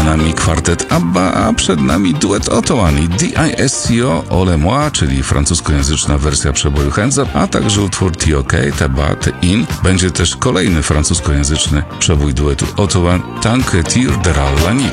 Za nami kwartet ABBA, a przed nami duet Otto One i D.I.S.C.O. Ole Moi, czyli francuskojęzyczna wersja przeboju Hands Up, a także utwór T.O.K., Taba, In. Będzie też kolejny francuskojęzyczny przebój duetu Otto One, Tank Tir de la Nuit.